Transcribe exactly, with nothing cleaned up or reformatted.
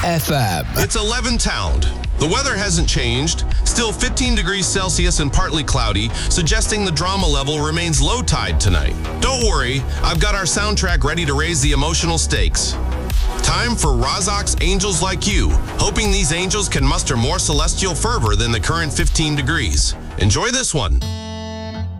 F M. It's eleven Town. The weather hasn't changed. Still fifteen degrees Celsius and partly cloudy, suggesting the drama level remains low tide tonight. Don't worry, I've got our soundtrack ready to raise the emotional stakes. Time for Razak's Angels Like You, hoping these angels can muster more celestial fervor than the current fifteen degrees. Enjoy this one.